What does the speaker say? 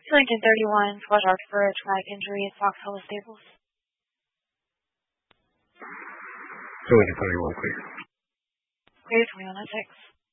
Lincoln 31, squad marked for a traumatic injury at Fox Hollow Stables. Lincoln 31, clear. Clear 2106.